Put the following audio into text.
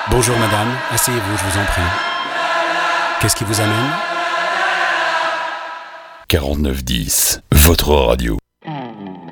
Bonjour madame, asseyez-vous, je vous en prie. Qu'est-ce qui vous amène ? 4910, votre radio.